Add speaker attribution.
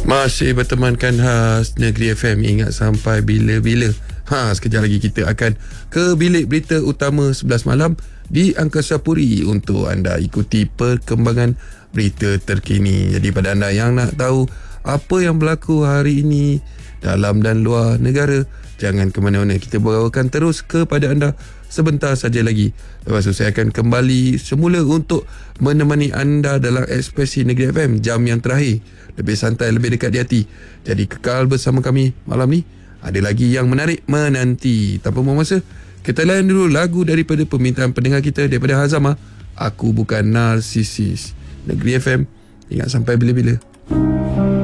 Speaker 1: Masih bertemankan khas Negeri FM. Ingat sampai bila-bila. Sekejap lagi kita akan ke bilik berita utama 11 malam di Angkasa Puri untuk anda ikuti perkembangan berita terkini. Jadi pada anda yang nak tahu apa yang berlaku hari ini dalam dan luar negara, jangan ke mana-mana. Kita bawakan terus kepada anda sebentar saja lagi. Lepas tu saya akan kembali semula untuk menemani anda dalam Ekspresi Negeri FM jam yang terakhir. Lebih santai, lebih dekat di hati. Jadi kekal bersama kami malam ni. Ada lagi yang menarik menanti. Tanpa buang masa, kita layan dulu lagu daripada permintaan pendengar kita daripada Hazamah. Aku Bukan Narsisis. Negeri FM, ingat sampai bila-bila.